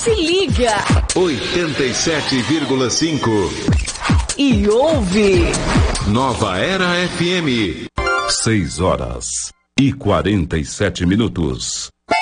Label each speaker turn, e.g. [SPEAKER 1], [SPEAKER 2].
[SPEAKER 1] Se liga.
[SPEAKER 2] 87,5.
[SPEAKER 1] E ouve.
[SPEAKER 2] Nova Era FM.
[SPEAKER 3] 6 horas e 47 minutos.